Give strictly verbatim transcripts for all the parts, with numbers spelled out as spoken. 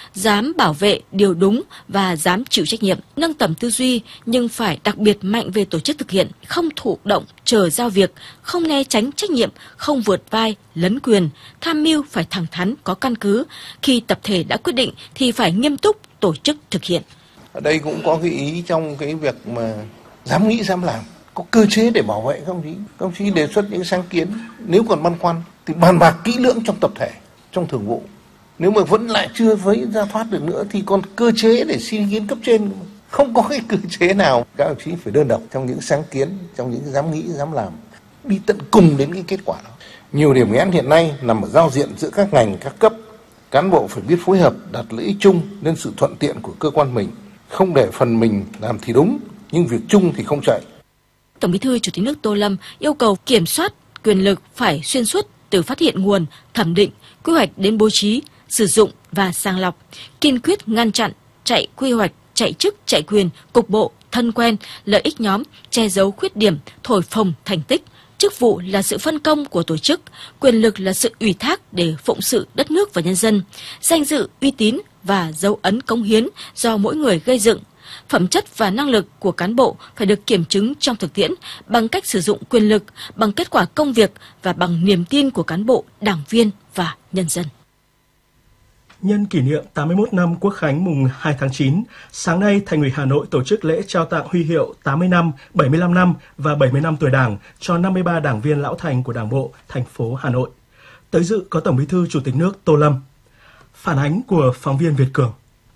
dám bảo vệ điều đúng và dám chịu trách nhiệm, nâng tầm tư duy nhưng phải đặc biệt mạnh về tổ chức thực hiện, không thụ động chờ giao việc, không né tránh trách nhiệm, không vượt vai, lấn quyền, tham mưu phải thẳng thắn, có căn cứ. Khi tập thể đã quyết định thì phải nghiêm túc tổ chức thực hiện. Ở đây cũng có cái ý trong cái việc mà dám nghĩ dám làm, có cơ chế để bảo vệ các đồng chí. Các đồng chí đề xuất những sáng kiến, nếu còn băn khoăn thì bàn bạc kỹ lưỡng trong tập thể, trong thường vụ. Nếu mà vẫn lại chưa với ra thoát được nữa thì còn cơ chế để xin ý kiến cấp trên. Không có cái cơ chế nào. Các đồng chí phải đơn độc trong những sáng kiến, trong những dám nghĩ dám làm, đi tận cùng đến cái kết quả đó. Nhiều điểm nghẽn hiện nay nằm ở giao diện giữa các ngành, các cấp. Cán bộ phải biết phối hợp, đặt lợi ích chung lên sự thuận tiện của cơ quan mình, không để phần mình làm thì đúng, nhưng việc chung thì không chạy. Tổng Bí thư Chủ tịch nước Tô Lâm yêu cầu kiểm soát quyền lực phải xuyên suốt từ phát hiện nguồn, thẩm định, quy hoạch đến bố trí, sử dụng và sàng lọc, kiên quyết ngăn chặn chạy quy hoạch, chạy chức, chạy quyền, cục bộ, thân quen, lợi ích nhóm, che giấu khuyết điểm, thổi phồng thành tích. Chức vụ là sự phân công của tổ chức, quyền lực là sự ủy thác để phụng sự đất nước và nhân dân, danh dự, uy tín và dấu ấn cống hiến do mỗi người gây dựng. Phẩm chất và năng lực của cán bộ phải được kiểm chứng trong thực tiễn bằng cách sử dụng quyền lực, bằng kết quả công việc và bằng niềm tin của cán bộ, đảng viên và nhân dân. Nhân kỷ niệm tám mươi mốt năm Quốc khánh mùng hai tháng chín, sáng nay Thành ủy Hà Nội tổ chức lễ trao tặng huy hiệu tám mươi năm, bảy mươi lăm năm và bảy mươi năm tuổi Đảng cho năm mươi ba đảng viên lão thành của Đảng bộ thành phố Hà Nội. Tới dự có Tổng Bí thư Chủ tịch nước Tô Lâm. Phản ánh của phóng viên Việt Cường.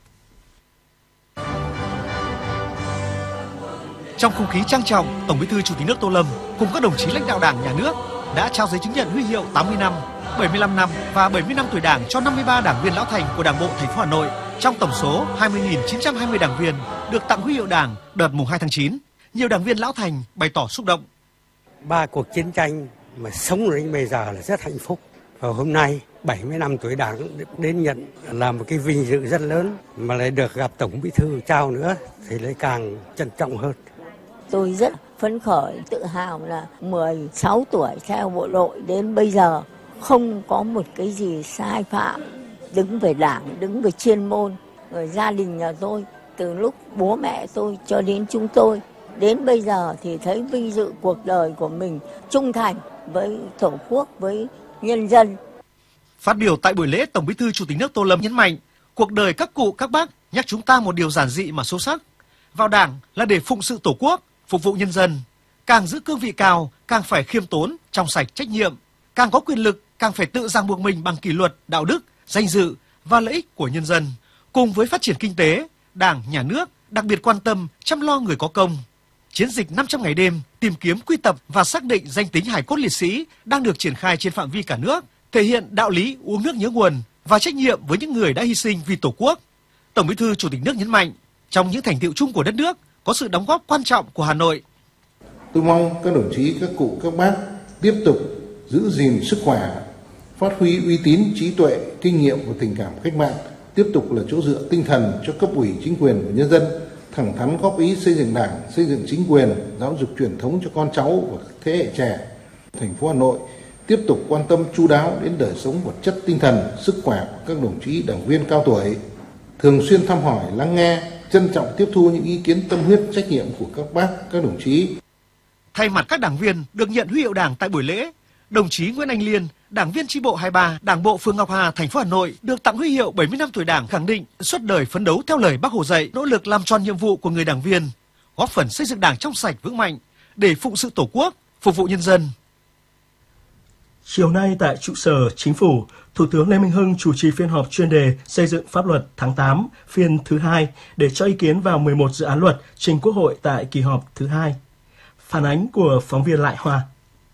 Trong không khí trang trọng, Tổng Bí thư Chủ tịch nước Tô Lâm cùng các đồng chí lãnh đạo Đảng, Nhà nước đã trao giấy chứng nhận huy hiệu tám mươi năm, bảy mươi lăm năm và bảy mươi năm tuổi Đảng cho năm mươi ba đảng viên lão thành của Đảng bộ thành phố Hà Nội. Trong tổng số hai mươi nghìn chín trăm hai mươi đảng viên được tặng huy hiệu Đảng đợt mùng hai tháng chín, nhiều đảng viên lão thành bày tỏ xúc động. Ba cuộc chiến tranh mà sống đến bây giờ là rất hạnh phúc. Và hôm nay bảy mươi năm tuổi Đảng đến nhận là một cái vinh dự rất lớn, mà lại được gặp Tổng Bí thư trao nữa thì lại càng trân trọng hơn. Tôi rất phấn khởi, tự hào là mười sáu tuổi theo bộ đội đến bây giờ không có một cái gì sai phạm, đứng về Đảng, đứng về chuyên môn. Rồi gia đình nhà tôi, từ lúc bố mẹ tôi cho đến chúng tôi, đến bây giờ thì thấy vinh dự cuộc đời của mình, trung thành với Tổ quốc, với nhân dân. Phát biểu tại buổi lễ, Tổng Bí thư Chủ tịch nước Tô Lâm nhấn mạnh, cuộc đời các cụ các bác nhắc chúng ta một điều giản dị mà sâu sắc. Vào Đảng là để phụng sự Tổ quốc, phục vụ nhân dân. Càng giữ cương vị cao, càng phải khiêm tốn, trong sạch, trách nhiệm. Càng có quyền lực, càng phải tự ràng buộc mình bằng kỷ luật, đạo đức, danh dự và lợi ích của nhân dân. Cùng với phát triển kinh tế, Đảng, Nhà nước đặc biệt quan tâm chăm lo người có công. Chiến dịch năm trăm ngày đêm tìm kiếm, quy tập và xác định danh tính hài cốt liệt sĩ đang được triển khai trên phạm vi cả nước, thể hiện đạo lý uống nước nhớ nguồn và trách nhiệm với những người đã hy sinh vì Tổ quốc. Tổng Bí thư Chủ tịch nước nhấn mạnh, trong những thành tựu chung của đất nước có sự đóng góp quan trọng của Hà Nội. Tôi mong các đồng chí, các cụ, các bác tiếp tục giữ gìn sức khỏe, phát huy uy tín, trí tuệ, kinh nghiệm và tình cảm cách mạng, tiếp tục là chỗ dựa tinh thần cho cấp ủy, chính quyền và nhân dân, thẳng thắn góp ý xây dựng Đảng, xây dựng chính quyền, giáo dục truyền thống cho con cháu và các thế hệ trẻ. Thành phố Hà Nội tiếp tục quan tâm chu đáo đến đời sống vật chất, tinh thần, sức khỏe của các đồng chí đảng viên cao tuổi, thường xuyên thăm hỏi, lắng nghe, trân trọng tiếp thu những ý kiến tâm huyết, trách nhiệm của các bác, các đồng chí. Thay mặt các đảng viên được nhận huy hiệu Đảng tại buổi lễ, đồng chí Nguyễn Anh Liên, đảng viên chi bộ hai mươi ba, Đảng bộ phường Ngọc Hà, thành phố Hà Nội được tặng huy hiệu bảy mươi năm tuổi Đảng, khẳng định suốt đời phấn đấu theo lời Bác Hồ dạy, nỗ lực làm tròn nhiệm vụ của người đảng viên, góp phần xây dựng Đảng trong sạch vững mạnh để phụng sự Tổ quốc, phục vụ nhân dân. Chiều nay tại trụ sở Chính phủ, Thủ tướng Lê Minh Hưng chủ trì phiên họp chuyên đề xây dựng pháp luật tháng tám, phiên thứ hai để cho ý kiến vào mười một dự án luật trình Quốc hội tại kỳ họp thứ hai. Phản ánh của phóng viên Lại Hoa.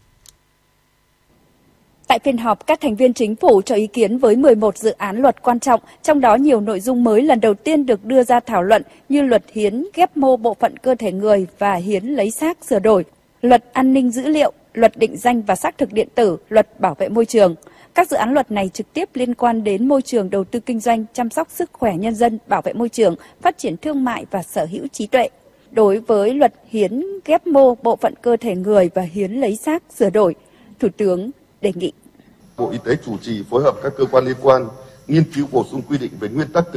Tại phiên họp, các thành viên chính phủ cho ý kiến với mười một dự án luật quan trọng, trong đó nhiều nội dung mới lần đầu tiên được đưa ra thảo luận như luật hiến ghép mô bộ phận cơ thể người và hiến lấy xác sửa đổi, luật an ninh dữ liệu, luật định danh và xác thực điện tử, luật bảo vệ môi trường. Các dự án luật này trực tiếp liên quan đến môi trường đầu tư kinh doanh, chăm sóc sức khỏe nhân dân, bảo vệ môi trường, phát triển thương mại và sở hữu trí tuệ. Đối với luật hiến ghép mô bộ phận cơ thể người và hiến lấy xác sửa đổi, Thủ tướng đề nghị Bộ Y tế chủ trì phối hợp các cơ quan liên quan nghiên cứu bổ sung quy định về nguyên tắc